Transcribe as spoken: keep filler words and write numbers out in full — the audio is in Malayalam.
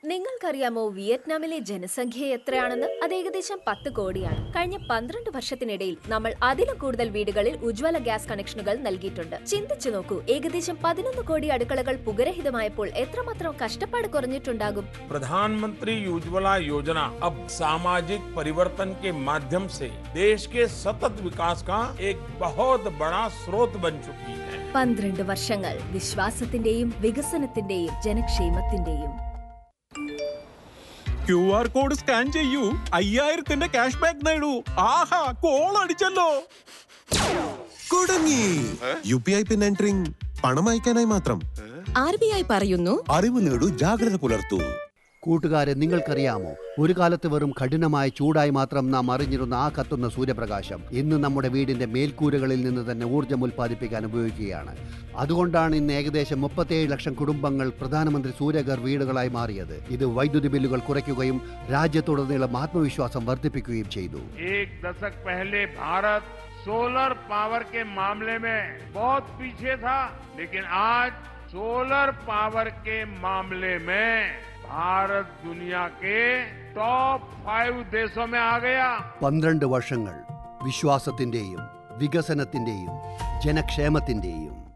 നിങ്ങൾക്കറിയാമോ വിയറ്റ്നാമിലെ ജനസംഖ്യ എത്രയാണെന്ന്? അത് ഏകദേശം പത്ത് കോടിയാണ്. കഴിഞ്ഞ പന്ത്രണ്ട് വർഷത്തിനിടയിൽ നമ്മൾ അതിലും കൂടുതൽ വീടുകളിൽ ഉജ്ജ്വല ഗ്യാസ് കണക്ഷനുകൾ നൽകിയിട്ടുണ്ട്. ചിന്തിച്ചു നോക്കൂ, ഏകദേശം പതിനൊന്ന് കോടി അടുക്കളകൾ പുകരഹിതമായപ്പോൾ എത്രമാത്രം കഷ്ടപ്പാട് കുറഞ്ഞിട്ടുണ്ടാകും. प्रधानमंत्री उज्ज्वला योजना अब सामाजिक परिवर्तन के माध्यम से देश के सतत विकास का एक बहुत बड़ा स्रोत बन चुकी है. പന്ത്രണ്ട് വർഷങ്ങൾ വിശ്വാസത്തിന്റെയും വികസനത്തിന്റെയും ജനക്ഷേമത്തിന്റെയും. ക്യു ആർ കോഡ് സ്കാൻ ചെയ്യൂ, അയ്യായിരത്തിന്റെ ക്യാഷ് ബാക്ക് നേടൂ. ആഹാ, കോൾ അടിച്ചല്ലോ. കുടുങ്ങി. U P I pin entering പണം അയക്കാനായി മാത്രം. ആർ ബി ഐ പറയുന്നു, അറിവ് നേടൂ, ജാഗ്രത പുലർത്തൂ. കൂട്ടുകാരെ, നിങ്ങൾക്കറിയാമോ, ഒരു കാലത്ത് വെറും കഠിനമായ ചൂടായി മാത്രം നാം അറിഞ്ഞിരുന്ന ആ കത്തുന്ന സൂര്യപ്രകാശം ഇന്ന് നമ്മുടെ വീടിന്റെ മേൽക്കൂരകളിൽ നിന്ന് തന്നെ ഊർജ്ജം ഉൽപ്പാദിപ്പിക്കാൻ ഉപയോഗിക്കുകയാണ്. അതുകൊണ്ടാണ് ഇന്ന് ഏകദേശം മുപ്പത്തിയേഴ് ലക്ഷം കുടുംബങ്ങൾ പ്രധാനമന്ത്രി സൂര്യഘർ വീടുകളായി മാറിയത്. ഇത് വൈദ്യുതി ബില്ലുകൾ കുറയ്ക്കുകയും രാജ്യത്തുടനീളം ആത്മവിശ്വാസം വർദ്ധിപ്പിക്കുകയും ചെയ്തു. सोलर पावर के मामले में बहुत पीछे था, लेकिन आज सोलर पावर के मामले में भारत दुनिया के टॉप फाइव देशों में आ गया. പന്ത്രണ്ട് വർഷങ്ങൾ വിശ്വാസത്തിന്റെയും വികസനത്തിന്റെയും ജനക്ഷേമത്തിന്റെയും.